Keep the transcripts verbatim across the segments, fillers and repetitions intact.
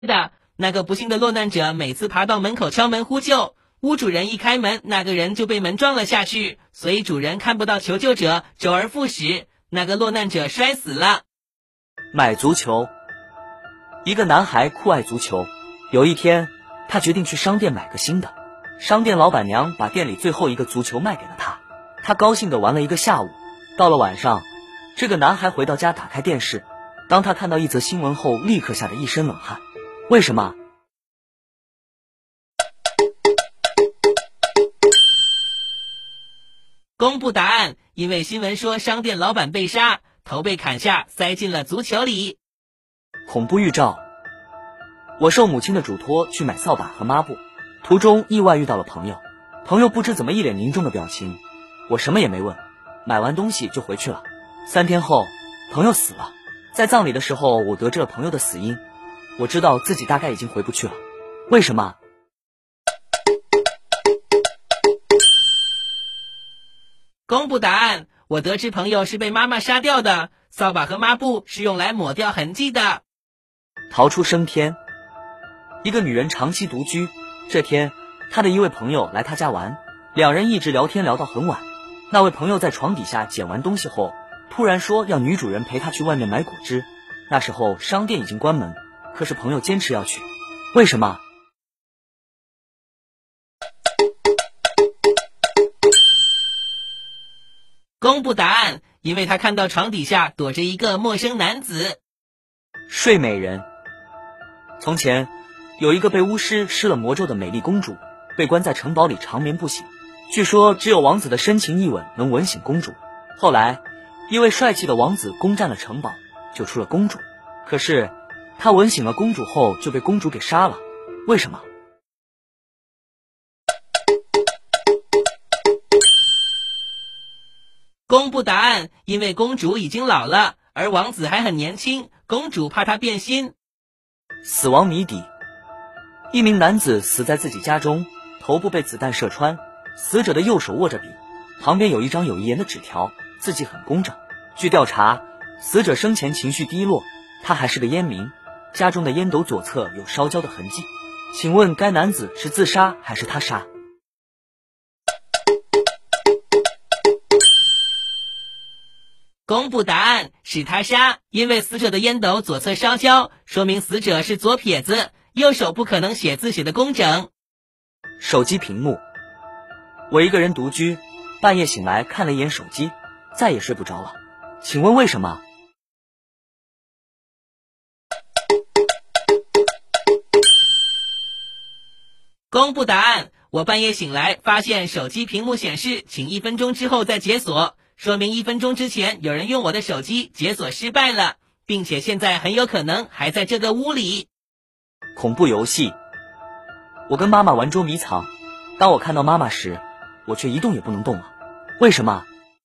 的。那个不幸的落难者每次爬到门口敲门呼救，屋主人一开门，那个人就被门撞了下去，所以主人看不到求救者，周而复始，那个落难者摔死了。 买足球。一个男孩酷爱足球，有一天他决定去商店买个新的。商店老板娘把店里最后一个足球卖给了他，他高兴地玩了一个下午。到了晚上，这个男孩回到家打开电视，当他看到一则新闻后，立刻吓得一身冷汗。为什么？ 公布答案，因为新闻说商店老板被杀，头被砍下，塞进了足球里。 恐怖预兆。我受母亲的嘱托去买扫把和抹布，途中意外遇到了朋友，朋友不知怎么一脸凝重的表情，我什么也没问，买完东西就回去了。三天后，朋友死了，在葬礼的时候，我得知了朋友的死因，我知道自己大概已经回不去了。为什么？ 公布答案，我得知朋友是被妈妈杀掉的，扫把和抹布是用来抹掉痕迹的。 逃出升天。一个女人长期独居，这天她的一位朋友来她家玩，两人一直聊天聊到很晚。那位朋友在床底下捡完东西后，突然说要女主人陪他去外面买果汁。那时候商店已经关门，可是朋友坚持要去。为什么？ 公布答案，因为他看到床底下躲着一个陌生男子。 睡美人。从前有一个被巫师施了魔咒的美丽公主，被关在城堡里长眠不醒，据说只有王子的深情一吻能吻醒公主。后来一位帅气的王子攻占了城堡，救出了公主，可是他吻醒了公主后就被公主给杀了。为什么？ 公布答案，因为公主已经老了，而王子还很年轻，公主怕他变心。 死亡谜底。一名男子死在自己家中，头部被子弹射穿，死者的右手握着笔，旁边有一张有遗言的纸条，字迹很工整。据调查，死者生前情绪低落，他还是个烟民，家中的烟斗左侧有烧焦的痕迹。请问该男子是自杀还是他杀？ 公布答案，是他杀，因为死者的烟斗左侧烧焦，说明死者是左撇子，右手不可能写字写得工整。 手机屏幕。我一个人独居，半夜醒来看了一眼手机，再也睡不着了。请问为什么？ 公布答案，我半夜醒来发现手机屏幕显示请一分钟之后再解锁，说明一分钟之前有人用我的手机解锁失败了，并且现在很有可能还在这个屋里。 恐怖游戏。我跟妈妈玩捉迷藏，当我看到妈妈时，我却一动也不能动了。为什么？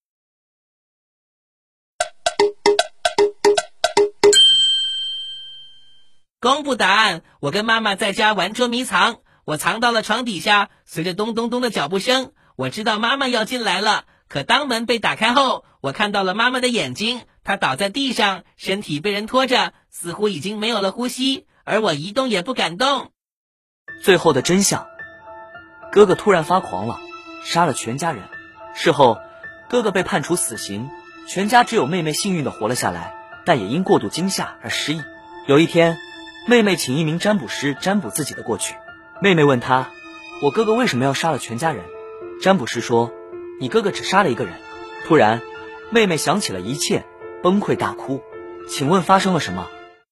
公布答案，我跟妈妈在家玩捉迷藏，我藏到了床底下，随着咚咚咚的脚步声，我知道妈妈要进来了。可当门被打开后，我看到了妈妈的眼睛，她倒在地上，身体被人拖着，似乎已经没有了呼吸，而我一动也不敢动。 最后的真相，哥哥突然发狂了，杀了全家人。事后，哥哥被判处死刑，全家只有妹妹幸运地活了下来，但也因过度惊吓而失忆。有一天，妹妹请一名占卜师占卜自己的过去。妹妹问他：“我哥哥为什么要杀了全家人？”占卜师说：“你哥哥只杀了一个人。”突然，妹妹想起了一切，崩溃大哭。请问发生了什么？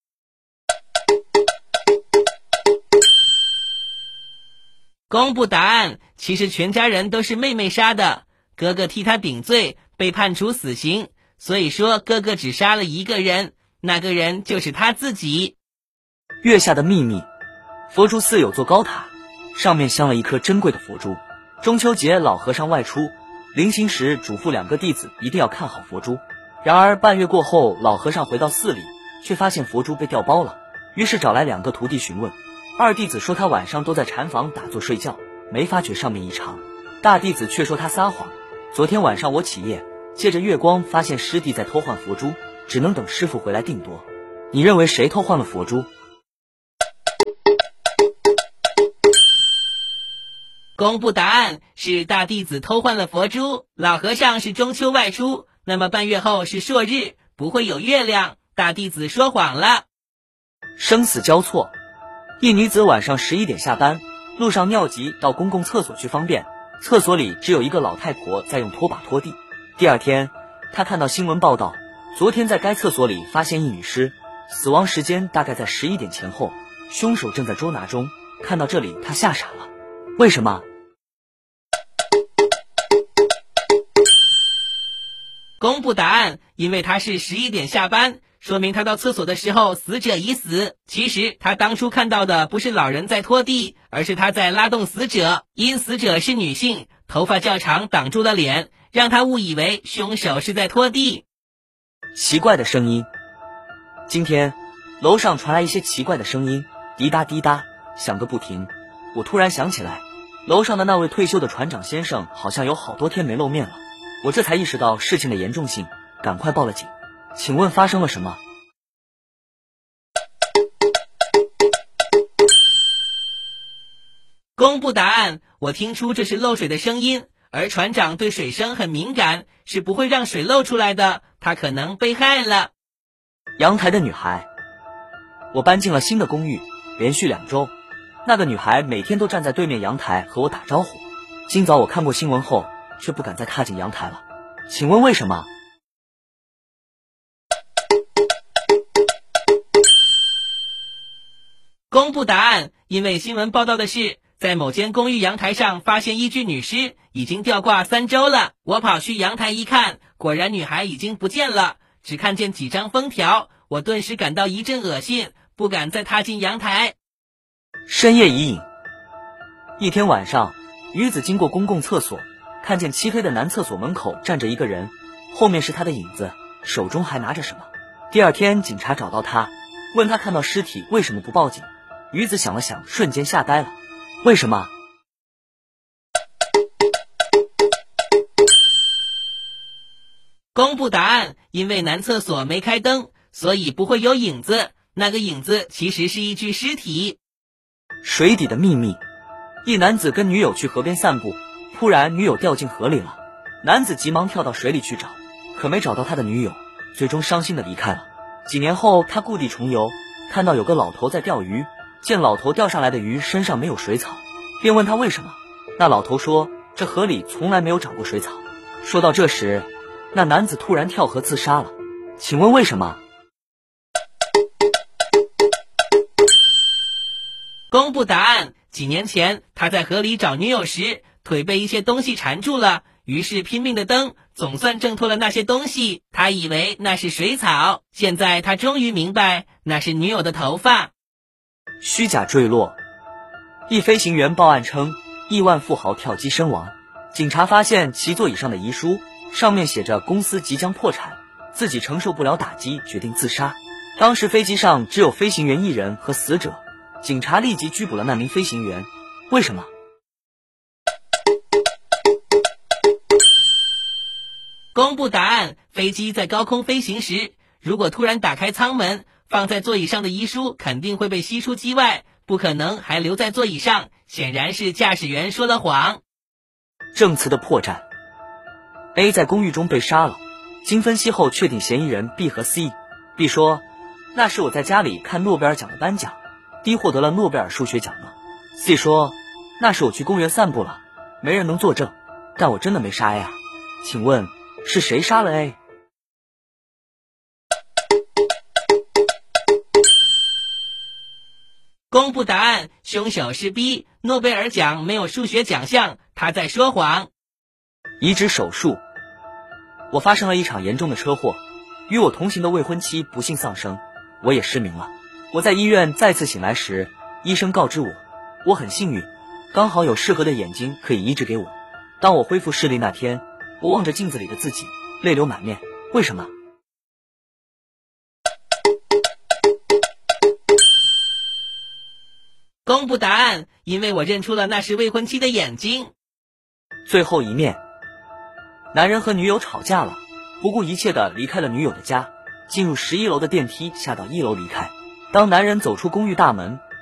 公布答案，其实全家人都是妹妹杀的，哥哥替她顶罪，被判处死刑，所以说哥哥只杀了一个人，那个人就是他自己。 月下的秘密。佛珠寺有座高塔，上面镶了一颗珍贵的佛珠。中秋节老和尚外出，临行时嘱咐两个弟子一定要看好佛珠。然而半月过后，老和尚回到寺里，却发现佛珠被调包了，于是找来两个徒弟询问。二弟子说他晚上都在禅房打坐睡觉，没发觉上面异常。大弟子却说他撒谎，昨天晚上我起夜，借着月光发现师弟在偷换佛珠，只能等师傅回来定夺。你认为谁偷换了佛珠？ 公布答案是大弟子偷换了佛珠，老和尚是中秋外出，那么半月后是朔日，不会有月亮，大弟子说谎了。 生死交错，一女子晚上十一点下班，路上尿急到公共厕所去方便，厕所里只有一个老太婆在用拖把拖地。第二天，她看到新闻报道，昨天在该厕所里发现一女尸，死亡时间大概在十一点前后，凶手正在捉拿中。看到这里，她吓傻了。为什么？ 公布答案，因为他是十一点下班，说明他到厕所的时候死者已死。其实他当初看到的不是老人在拖地，而是他在拉动死者。因死者是女性，头发较长挡住了脸，让他误以为凶手是在拖地。 奇怪的声音。今天楼上传来一些奇怪的声音，滴答滴答响个不停。我突然想起来，楼上的那位退休的船长先生好像有好多天没露面了。我这才意识到事情的严重性，赶快报了警。请问发生了什么？ 公布答案，我听出这是漏水的声音，而船长对水声很敏感，是不会让水漏出来的，他可能被害了。 阳台的女孩。我搬进了新的公寓，连续两周，那个女孩每天都站在对面阳台和我打招呼。今早我看过新闻后，却不敢再踏进阳台了。请问为什么？ 公布答案，因为新闻报道的是，在某间公寓阳台上发现一具女尸，已经吊挂三周了。我跑去阳台一看，果然女孩已经不见了，只看见几张封条，我顿时感到一阵恶心，不敢再踏进阳台。 深夜疑影。一天晚上，女子经过公共厕所，看见漆黑的男厕所门口站着一个人，后面是他的影子，手中还拿着什么。第二天警察找到他，问他看到尸体为什么不报警。女子想了想，瞬间吓呆了。为什么？ 公布答案，因为男厕所没开灯，所以不会有影子，那个影子其实是一具尸体。 水底的秘密。一男子跟女友去河边散步，突然女友掉进河里了，男子急忙跳到水里去找，可没找到他的女友，最终伤心的离开了。几年后他故地重游，看到有个老头在钓鱼，见老头钓上来的鱼身上没有水草，便问他为什么。那老头说这河里从来没有长过水草。说到这时，那男子突然跳河自杀了。请问为什么？ 公布答案，几年前他在河里找女友时，腿被一些东西缠住了，于是拼命的蹬，总算挣脱了那些东西。他以为那是水草，现在他终于明白那是女友的头发。 虚假坠落。一飞行员报案称亿万富豪跳机身亡，警察发现其座椅上的遗书，上面写着公司即将破产，自己承受不了打击，决定自杀。当时飞机上只有飞行员一人和死者，警察立即拘捕了那名飞行员。为什么？ 公布答案，飞机在高空飞行时，如果突然打开舱门，放在座椅上的遗书肯定会被吸出机外，不可能还留在座椅上，显然是驾驶员说了谎。 证词的破绽。 A 在公寓中被杀了，经分析后确定嫌疑人 B 和 C。 B 说，那是我在家里看诺贝尔奖的颁奖， D 获得了诺贝尔数学奖呢。 C 说，那是我去公园散步了，没人能作证，但我真的没杀 A 啊。请问是谁杀了 A？ 公布答案，凶手是 B， 诺贝尔奖没有数学奖项，他在说谎。 移植手术。我发生了一场严重的车祸，与我同行的未婚妻不幸丧生，我也失明了。我在医院再次醒来时，医生告知我，我很幸运，刚好有适合的眼睛可以移植给我。当我恢复视力那天，我望着镜子里的自己，泪流满面。为什么？ 公布答案，因为我认出了那是未婚妻的眼睛。 最后一面。男人和女友吵架了，不顾一切地离开了女友的家，进入十一楼的电梯，下到一楼离开。当男人走出公寓大门，